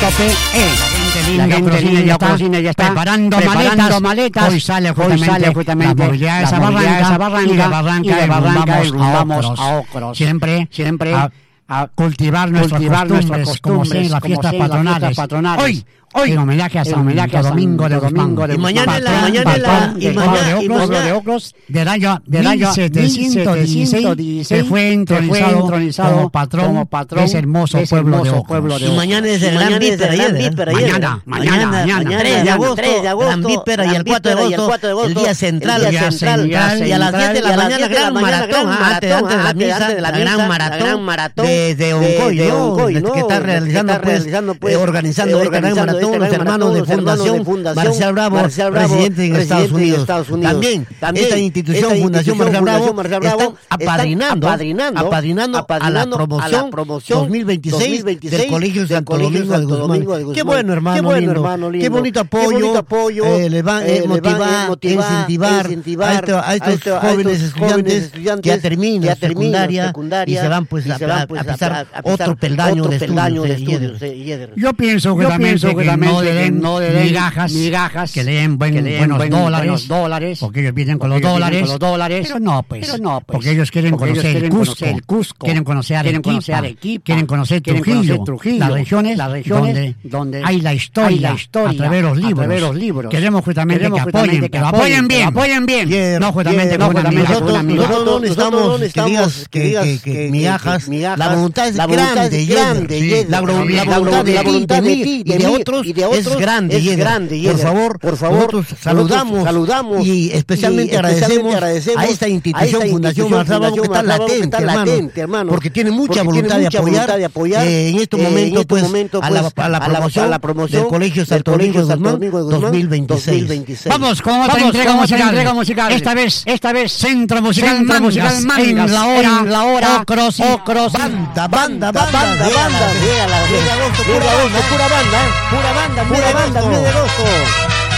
La gente linda ya está preparando maletas. Hoy sale justamente la movilidad de esa barranca y de Barranca vamos a Ocros. Siempre a cultivar nuestras costumbres, como en las fiestas patronales. Hoy en homenaje a San Domingo de Guzmán. Y mañana el pueblo de Ocros del año 1716 se fue entronizado como patrón de ese hermoso pueblo de Ocros. Y mañana es el gran víspera. Mañana 3 de agosto, gran víspera, y el 4 de agosto el día central, y a las 10 de la mañana gran maratón, antes de la gran maratón de Oncoy, que está realizando, organizando esta gran maratón los hermanos de Fundación Marcial Bravo, residentes en Estados Unidos. También esta institución, Fundación Marcial Bravo, están apadrinando a la promoción 2026 del Colegio Santo Domingo de Guzmán. Qué bueno, hermano lindo. Qué bonito apoyo. Le va a incentivar a estos jóvenes estudiantes que ya terminan secundaria y se van pues a pisar otro peldaño de estudios. Yo pienso que no den migajas, que leen buenos dólares, porque ellos vienen con los dólares, pero no, porque ellos quieren conocer el Cusco, quieren conocer Arequipa, quieren conocer Trujillo, las regiones donde hay la historia a través de los libros. Queremos justamente que apoyen bien, no justamente con una migaja. Nosotros no necesitamos que digas que migajas, la voluntad es grande, la voluntad de ti y de otros es grande. Por favor, nosotros saludamos y especialmente agradecemos a esta institución Fundación Marcial Bravo, que está latente, hermano, porque tiene mucha voluntad de apoyar en estos momentos a la promoción del Colegio Santo Domingo de Guzmán 2026. Vamos con otra entrega musical. Esta vez Centro Musical Mangas en la hora Ocros. Banda. Llega la 10 de agosto, pura banda, 10 de agosto.